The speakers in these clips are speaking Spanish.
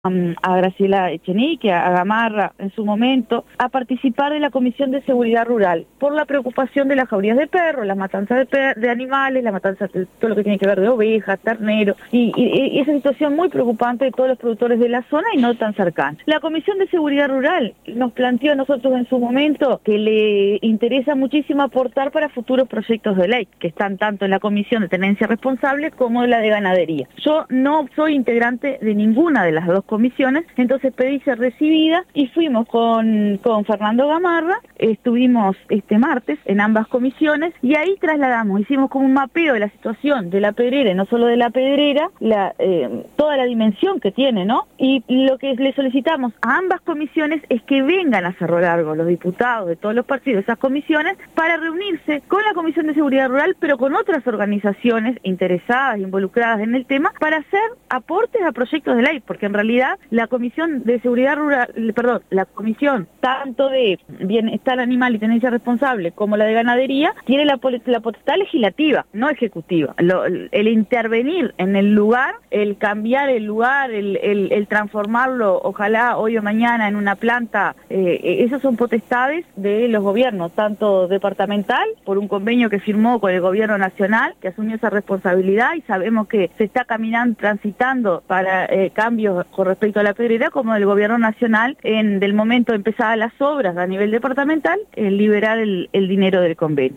a Graciela Echenique, a Gamarra en su momento, a participar de la Comisión de Seguridad Rural por la preocupación de las jaurías de perros, la matanza de animales, la matanza de todo lo que tiene que ver de ovejas, terneros, y esa situación muy preocupante de todos los productores de la zona y no tan cercana. La Comisión de Seguridad Rural nos planteó a nosotros en su momento que le interesa muchísimo aportar para futuros proyectos de ley, que están tanto en la Comisión de Tenencia Responsable como en la de Ganadería. Yo no soy integrante de ninguna de las dos comisiones, entonces pedí ser recibida y fuimos con Fernando Gamarra, estuvimos este martes en ambas comisiones y ahí trasladamos, hicimos como un mapeo de la situación de La Pedrera y no solo de La Pedrera, toda la dimensión que tiene, ¿no? Y lo que le solicitamos a ambas comisiones es que vengan a Cerro Largo los diputados de todos los partidos de esas comisiones para reunirse con la Comisión de Seguridad Rural, pero con otras organizaciones interesadas, involucradas en el tema, para hacer aportes a proyectos de ley, porque en realidad la Comisión de Seguridad Rural, la Comisión tanto de Bienestar Animal y Tenencia Responsable como la de Ganadería, tiene la potestad legislativa, no ejecutiva. El intervenir en el lugar, el cambiar el lugar, el transformarlo, ojalá hoy o mañana en una planta, esas son potestades de los gobiernos, tanto departamental, por un convenio que firmó con el gobierno nacional, que asumió esa responsabilidad y sabemos que se está transitando para cambios con respecto a La Pedrera, como del gobierno nacional, del momento empezadas las obras a nivel departamental, liberar el dinero del convenio.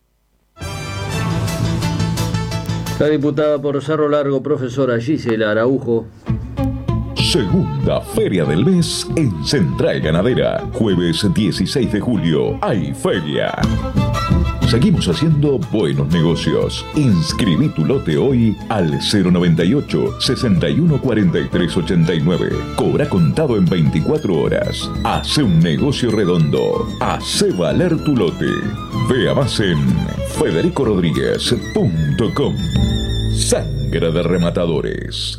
La diputada por Cerro Largo, profesora Gisela Araujo. Segunda Feria del Mes en Central Ganadera. Jueves 16 de julio. Hay feria. Seguimos haciendo buenos negocios. Inscribí tu lote hoy al 098 61 43 89. Cobra contado en 24 horas. Hace un negocio redondo. Hace valer tu lote. Vea más en federicorodríguez.com. Sangre de rematadores.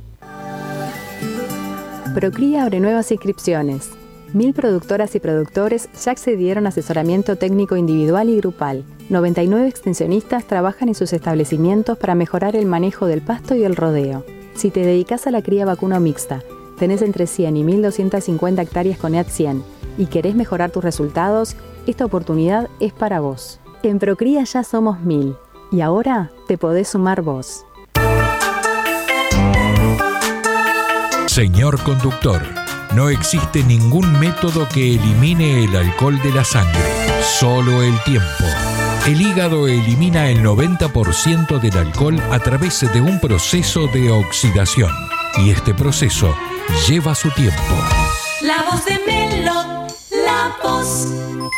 Procría abre nuevas inscripciones. 1000 productoras y productores ya accedieron a asesoramiento técnico individual y grupal. 99 extensionistas trabajan en sus establecimientos para mejorar el manejo del pasto y el rodeo. Si te dedicas a la cría vacuno mixta, tenés entre 100 y 1250 hectáreas con EAT 100 y querés mejorar tus resultados, esta oportunidad es para vos. En Procría ya somos 1000 y ahora te podés sumar vos. Señor conductor, no existe ningún método que elimine el alcohol de la sangre, solo el tiempo. El hígado elimina el 90% del alcohol a través de un proceso de oxidación, y este proceso lleva su tiempo. La voz de Melo, la voz.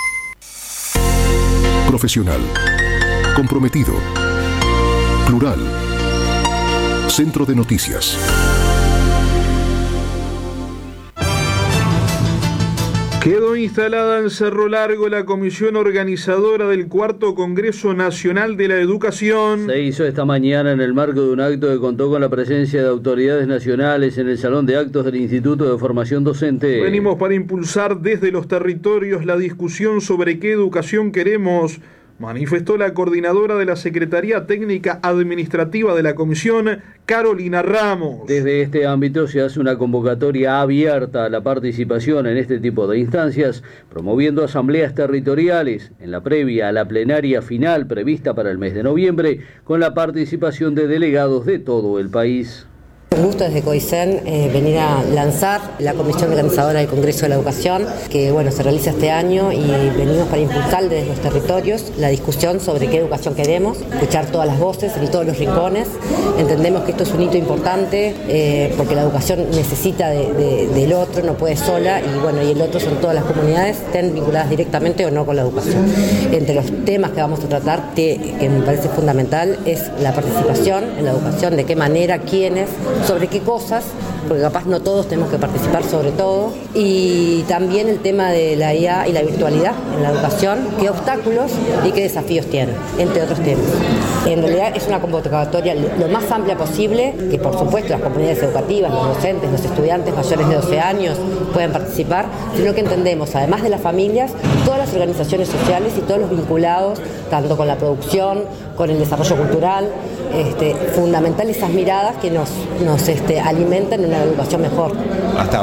Profesional, comprometido, plural, Centro de Noticias. Quedó instalada en Cerro Largo la comisión organizadora del Cuarto Congreso Nacional de la Educación. Se hizo esta mañana en el marco de un acto que contó con la presencia de autoridades nacionales en el Salón de Actos del Instituto de Formación Docente. Venimos para impulsar desde los territorios la discusión sobre qué educación queremos, manifestó la coordinadora de la Secretaría Técnica Administrativa de la Comisión, Carolina Ramos. Desde este ámbito se hace una convocatoria abierta a la participación en este tipo de instancias, promoviendo asambleas territoriales en la previa a la plenaria final prevista para el mes de noviembre, con la participación de delegados de todo el país. Un gusto desde COICEN venir a lanzar la comisión organizadora del Congreso de la Educación, que se realiza este año y venimos para impulsar desde los territorios la discusión sobre qué educación queremos, escuchar todas las voces en todos los rincones. Entendemos que esto es un hito importante porque la educación necesita del otro, no puede sola, y el otro son todas las comunidades, estén vinculadas directamente o no con la educación. Entre los temas que vamos a tratar, que me parece fundamental, es la participación en la educación, de qué manera, quiénes, sobre qué cosas, porque capaz no todos tenemos que participar sobre todo, y también el tema de la IA y la virtualidad en la educación, qué obstáculos y qué desafíos tienen, entre otros temas. En realidad es una convocatoria lo más amplia posible, que por supuesto las comunidades educativas, los docentes, los estudiantes mayores de 12 años pueden participar, sino que entendemos, además de las familias, todas las organizaciones sociales y todos los vinculados, tanto con la producción, con el desarrollo cultural, fundamental esas miradas que nos alimentan una educación mejor. Hasta